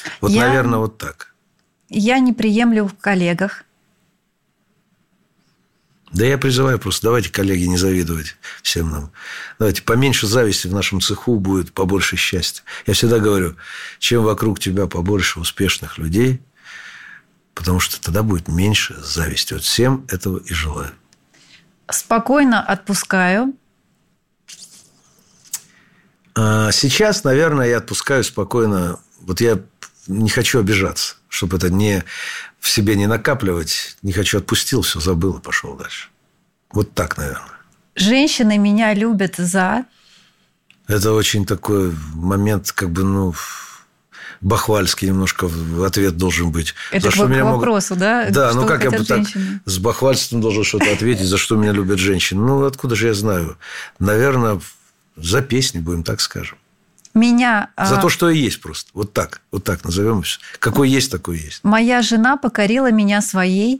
Вот, наверное, вот так. Я не приемлю в коллегах. Да я призываю просто, давайте, коллеги, не завидовать всем нам. Давайте, поменьше зависти в нашем цеху будет, побольше счастья. Я всегда говорю, чем вокруг тебя побольше успешных людей, потому что тогда будет меньше зависти. Вот всем этого и желаю. Спокойно отпускаю. Сейчас, наверное, я отпускаю спокойно. Вот я не хочу обижаться, чтобы это в себе не накапливать. Не хочу, отпустил, все, забыл и пошел дальше. Вот так, наверное. Женщины меня любят за... Это очень такой момент, бахвальский немножко ответ должен быть. Это к вопросу, да? Да, что как я бы так женщины? С бахвальством должен что-то ответить, за что меня любят женщины. Откуда же я знаю? Наверное, за песни, будем так скажем. За то, что и есть просто. Вот так назовем. Какой есть, такой есть. Моя жена покорила меня своей.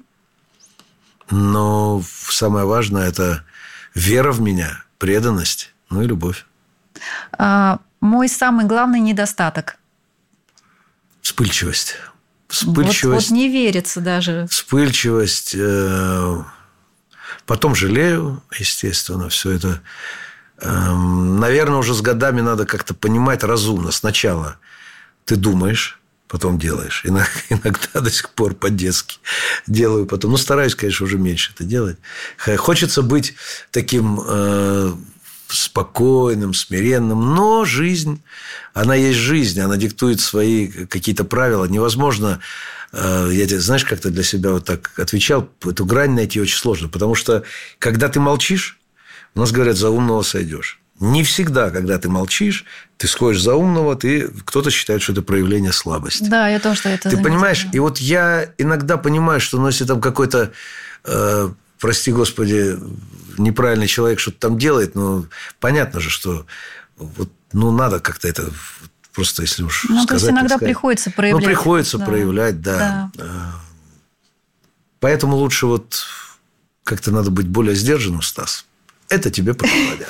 Но самое важное – это вера в меня, преданность, и любовь. Мой самый главный недостаток. Вспыльчивость. Вот не верится даже. Вспыльчивость. Потом жалею, естественно, все это. Наверное, уже с годами надо как-то понимать разумно. Сначала ты думаешь, потом делаешь. Иногда до сих пор по-детски делаю потом. Стараюсь, конечно, уже меньше это делать. Хочется быть таким спокойным, смиренным. Но жизнь, она есть жизнь. Она диктует свои какие-то правила. Невозможно... Я, знаешь, как-то для себя вот так отвечал. Эту грань найти очень сложно. Потому что, когда ты молчишь, у нас говорят, за умного сойдешь. Не всегда, когда ты молчишь, ты сходишь за умного, кто-то считает, что это проявление слабости. Да, я тоже это заметила. Ты понимаешь? И вот я иногда понимаю, что если там какой-то, прости господи, неправильный человек что-то там делает, понятно же, что надо как-то это... Просто если уж сказать... То есть, иногда приходится проявлять. Приходится проявлять, да. Поэтому лучше как-то надо быть более сдержанным, Стас. Это тебе похваля.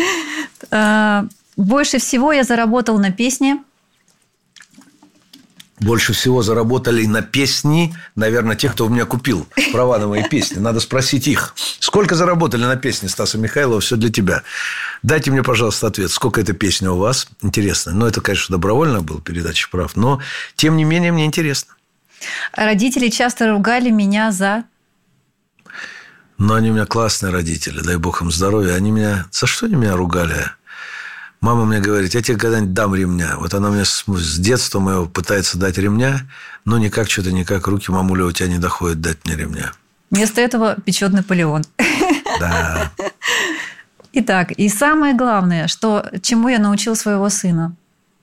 Больше всего я заработал на песне. Больше всего заработали на песни, наверное, те, кто у меня купил права на мои песни. Надо спросить их. Сколько заработали на песни Стаса Михайлова? Все для тебя. Дайте мне, пожалуйста, ответ. Сколько эта песня у вас? Интересно. Это, конечно, добровольно была передача прав. Но, тем не менее, мне интересно. Родители часто ругали меня за... Но они у меня классные родители. Дай бог им здоровья. За что они меня ругали? Мама мне говорит, я тебе когда-нибудь дам ремня. Вот она мне с детства моего пытается дать ремня, но никак, руки, мамуля, у тебя не доходят дать мне ремня. Вместо этого печет Наполеон. Да. Итак, и самое главное, чему я научил своего сына?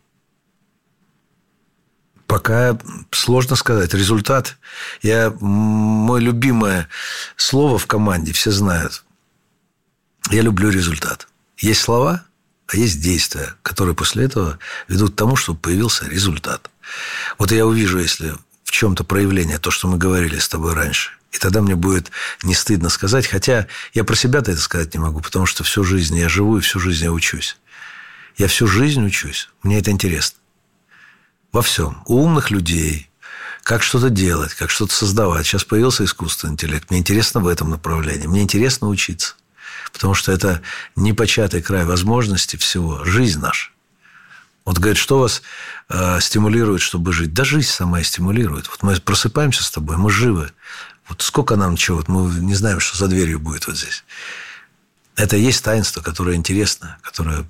Пока сложно сказать. Результат. Мое любимое слово в команде, все знают. Я люблю результат. Есть слова, а есть действия, которые после этого ведут к тому, чтобы появился результат. Вот я увижу, если в чем-то проявление, то, что мы говорили с тобой раньше, и тогда мне будет не стыдно сказать, хотя я про себя-то это сказать не могу, потому что всю жизнь я живу и всю жизнь я учусь. Я всю жизнь учусь, мне это интересно. Во всем. У умных людей, как что-то делать, как что-то создавать. Сейчас появился искусственный интеллект. Мне интересно в этом направлении. Мне интересно учиться. Потому что это непочатый край возможностей всего. Жизнь наша. Вот говорят, что вас стимулирует, чтобы жить? Да жизнь сама и стимулирует. Вот мы просыпаемся с тобой, мы живы. Вот сколько нам чего, мы не знаем, что за дверью будет вот здесь. Это и есть таинство, которое интересно, которое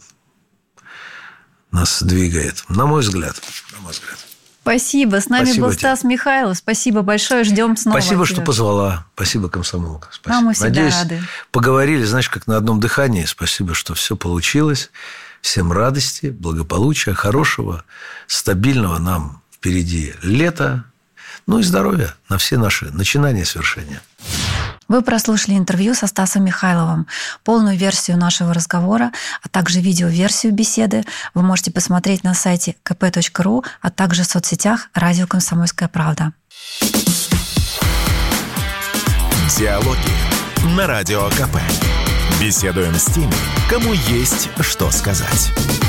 нас двигает. На мой взгляд. Спасибо. С нами был Стас Михайлов. Спасибо большое. Ждем снова. Спасибо, что позвала. Спасибо, комсомолка. Спасибо. Мы всегда рады. Поговорили, знаешь, как на одном дыхании. Спасибо, что все получилось. Всем радости, благополучия, хорошего, стабильного нам впереди лета. И здоровья на все наши начинания и свершения. Вы прослушали интервью со Стасом Михайловым. Полную версию нашего разговора, а также видеоверсию беседы вы можете посмотреть на сайте kp.ru, а также в соцсетях «Радио Комсомольская правда». Диалоги на Радио КП. Беседуем с теми, кому есть что сказать.